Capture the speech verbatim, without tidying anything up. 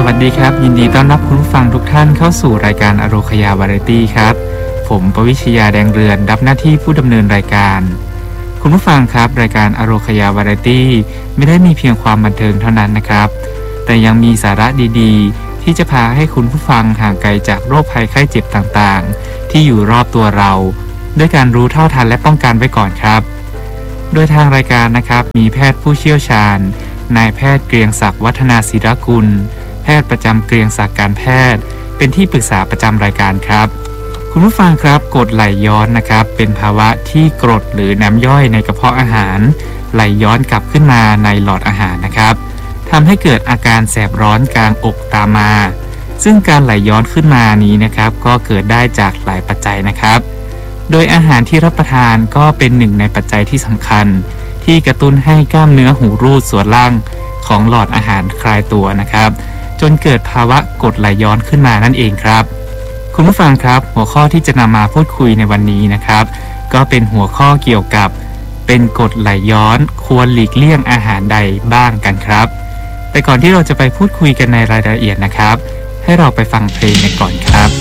วัสดีครับยินดีต้อนรับคุณผู้ฟังทุกท่านเข้าสู่รายการอโรคยา วาไรตี้ครับผมปวิชยาแดงเรือนรับหน้าที่ผู้ดำเนินรายการคุณผู้ฟังครับรายการอโรคยา วาไรตี้ไม่ได้มีเพียงความบันเทิงเท่านั้นนะครับแต่ยังมีสาระดีๆที่จะพาให้คุณผู้ฟังห่างไกลจากโรคภัยไข้เจ็บต่างๆที่อยู่รอบตัวเราด้วยการรู้เท่าทันและป้องกันไว้ก่อนครับโดยทางรายการนะครับมีแพทย์ผู้เชี่ยวชาญนายแพทย์เกรียงศักดิ์วัฒนาศิรกุลแพทย์ประจำเกรียงศักดิ์การแพทย์เป็นที่ปรึกษาประจำรายการครับคุณผู้ฟังครับกรดไหลย้อนนะครับเป็นภาวะที่กรดหรือน้ำย่อยในกระเพาะอาหารไหลย้อนกลับขึ้นมาในหลอดอาหารนะครับทำให้เกิดอาการแสบร้อนกลางอกตามมาซึ่งการไหลย้อนขึ้นมานี้นะครับก็เกิดได้จากหลายปัจจัยนะครับโดยอาหารที่รับประทานก็เป็นหนึ่งในปัจจัยที่สำคัญที่กระตุ้นให้กล้ามเนื้อหูรูดส่วนล่างของหลอดอาหารคลายตัวนะครับจนเกิดภาวะกรดไหลย้อนขึ้นมานั่นเองครับคุณผู้ฟังครับหัวข้อที่จะนำมาพูดคุยในวันนี้นะครับก็เป็นหัวข้อเกี่ยวกับเป็นกรดไหลย้อนควรหลีกเลี่ยงอาหารใดบ้างกันครับแต่ก่อนที่เราจะไปพูดคุยกันในรายละเอียดนะครับให้เราไปฟังเพลงกันก่อนครับ